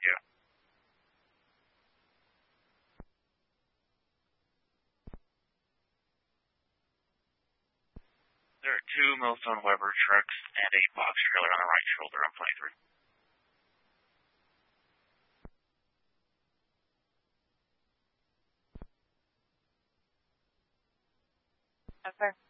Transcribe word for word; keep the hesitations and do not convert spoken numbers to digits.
you. There are two Millstone Weber trucks and a box trailer on the right shoulder on twenty-three. Okay.